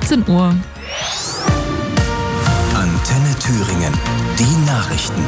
18 Uhr. Antenne Thüringen. Die Nachrichten.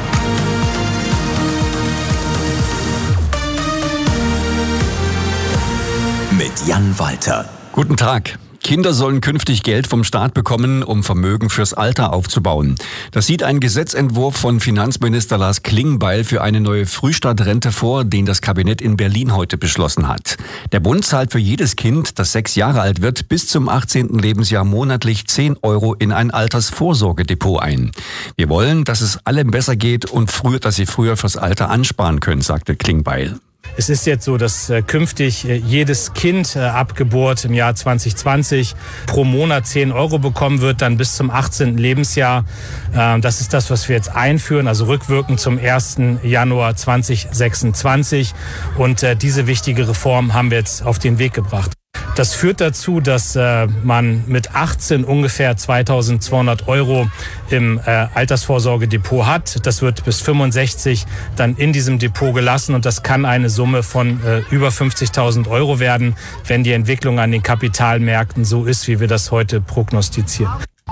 Mit Jan Walter. Guten Tag. Kinder sollen künftig Geld vom Staat bekommen, um Vermögen fürs Alter aufzubauen. Das sieht ein Gesetzentwurf von Finanzminister Lars Klingbeil für eine neue Frühstart-Rente vor, den das Kabinett in Berlin heute beschlossen hat. Der Bund zahlt für jedes Kind, das 6 Jahre alt wird, bis zum 18. Lebensjahr monatlich 10 € in ein Altersvorsorgedepot ein. Wir wollen, dass es allen besser geht und dass sie früher fürs Alter ansparen können, sagte Klingbeil. Es ist jetzt so, dass künftig jedes Kind ab Geburt im Jahr 2020 pro Monat 10 € bekommen wird, dann bis zum 18. Lebensjahr. Das ist das, was wir jetzt einführen, also rückwirkend zum 1. Januar 2026. Und diese wichtige Reform haben wir jetzt auf den Weg gebracht. Das führt dazu, dass man mit 18 ungefähr 2.200 € im Altersvorsorgedepot hat. Das wird bis 65 dann in diesem Depot gelassen und das kann eine Summe von über 50.000 € werden, wenn die Entwicklung an den Kapitalmärkten so ist, wie wir das heute prognostizieren.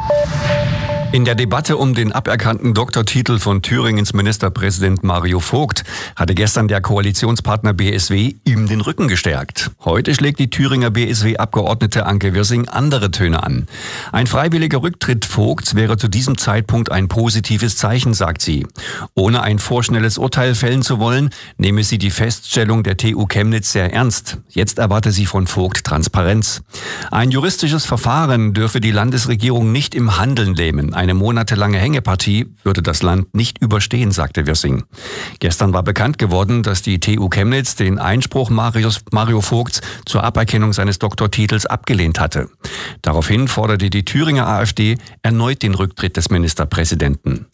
In der Debatte um den aberkannten Doktortitel von Thüringens Ministerpräsident Mario Vogt hatte gestern der Koalitionspartner BSW ihm den Rücken gestärkt. Heute schlägt die Thüringer BSW-Abgeordnete Anke Wirsing andere Töne an. Ein freiwilliger Rücktritt Vogts wäre zu diesem Zeitpunkt ein positives Zeichen, sagt sie. Ohne ein vorschnelles Urteil fällen zu wollen, nehme sie die Feststellung der TU Chemnitz sehr ernst. Jetzt erwarte sie von Vogt Transparenz. Ein juristisches Verfahren dürfe die Landesregierung nicht im Handeln lähmen. Eine monatelange Hängepartie würde das Land nicht überstehen, sagte Wirsing. Gestern war bekannt geworden, dass die TU Chemnitz den Einspruch Mario Vogts zur Aberkennung seines Doktortitels abgelehnt hatte. Daraufhin forderte die Thüringer AfD erneut den Rücktritt des Ministerpräsidenten.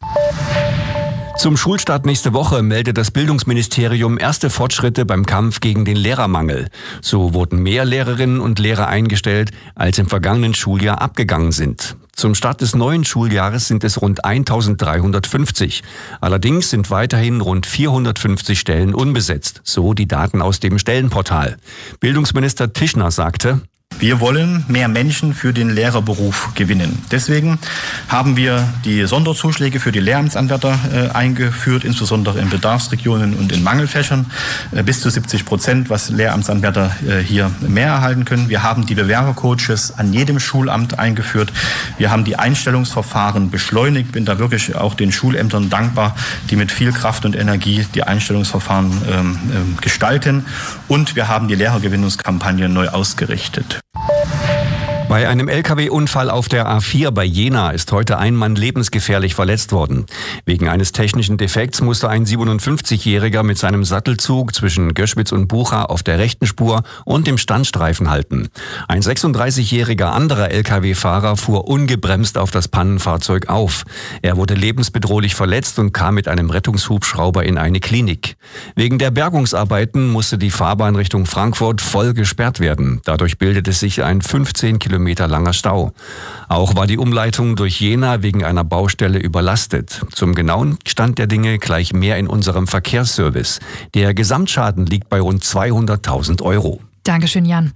Zum Schulstart nächste Woche meldet das Bildungsministerium erste Fortschritte beim Kampf gegen den Lehrermangel. So wurden mehr Lehrerinnen und Lehrer eingestellt, als im vergangenen Schuljahr abgegangen sind. Zum Start des neuen Schuljahres sind es rund 1.350. Allerdings sind weiterhin rund 450 Stellen unbesetzt, so die Daten aus dem Stellenportal. Bildungsminister Tischner sagte: Wir wollen mehr Menschen für den Lehrerberuf gewinnen. Deswegen haben wir die Sonderzuschläge für die Lehramtsanwärter eingeführt, insbesondere in Bedarfsregionen und in Mangelfächern. Bis zu 70%, was Lehramtsanwärter hier mehr erhalten können. Wir haben die Bewerbercoaches an jedem Schulamt eingeführt. Wir haben die Einstellungsverfahren beschleunigt. Bin da wirklich auch den Schulämtern dankbar, die mit viel Kraft und Energie die Einstellungsverfahren gestalten. Und wir haben die Lehrergewinnungskampagne neu ausgerichtet. Bei einem LKW-Unfall auf der A4 bei Jena ist heute ein Mann lebensgefährlich verletzt worden. Wegen eines technischen Defekts musste ein 57-Jähriger mit seinem Sattelzug zwischen Göschwitz und Bucha auf der rechten Spur und dem Standstreifen halten. Ein 36-jähriger anderer LKW-Fahrer fuhr ungebremst auf das Pannenfahrzeug auf. Er wurde lebensbedrohlich verletzt und kam mit einem Rettungshubschrauber in eine Klinik. Wegen der Bergungsarbeiten musste die Fahrbahn Richtung Frankfurt voll gesperrt werden. Dadurch bildete sich ein 15 Kilometer langer Stau. Auch war die Umleitung durch Jena wegen einer Baustelle überlastet. Zum genauen Stand der Dinge gleich mehr in unserem Verkehrsservice. Der Gesamtschaden liegt bei rund 200.000 €. Dankeschön, Jan.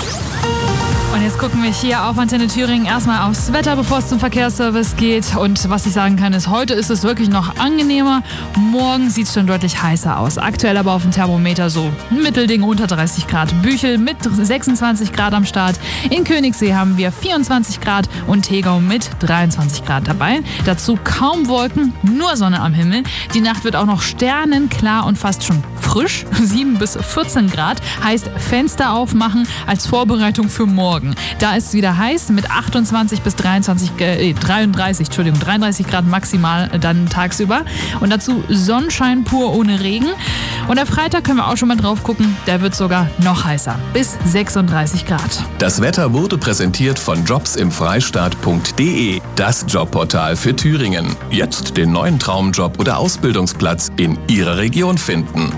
Und jetzt gucken wir hier auf Antenne Thüringen erstmal aufs Wetter, bevor es zum Verkehrsservice geht. Und was ich sagen kann, ist, heute ist es wirklich noch angenehmer. Morgen sieht es schon deutlich heißer aus. Aktuell aber auf dem Thermometer so ein Mittelding unter 30 Grad. Büchel mit 26 Grad am Start. In Königssee haben wir 24 Grad und Tegau mit 23 Grad dabei. Dazu kaum Wolken, nur Sonne am Himmel. Die Nacht wird auch noch sternenklar und fast schon frisch. 7 bis 14 Grad heißt Fenster aufmachen als Vorbereitung für morgen. Da ist es wieder heiß mit 28 bis 33 Grad maximal dann tagsüber. Und dazu Sonnenschein pur ohne Regen. Und am Freitag können wir auch schon mal drauf gucken. Der wird sogar noch heißer. Bis 36 Grad. Das Wetter wurde präsentiert von jobsimfreistaat.de. Das Jobportal für Thüringen. Jetzt den neuen Traumjob oder Ausbildungsplatz in Ihrer Region finden.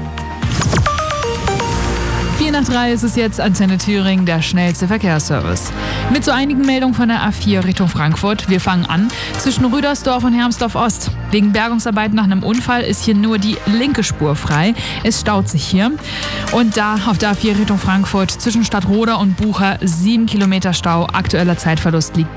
2 ist es jetzt, Antenne Thüringen, der schnellste Verkehrsservice. Mit so einigen Meldungen von der A4 Richtung Frankfurt. Wir fangen an zwischen Rüdersdorf und Hermsdorf-Ost. Wegen Bergungsarbeiten nach einem Unfall ist hier nur die linke Spur frei. Es staut sich hier. Und da auf der A4 Richtung Frankfurt zwischen Stadtroda und Bucha 7 Kilometer Stau. Aktueller Zeitverlust liegt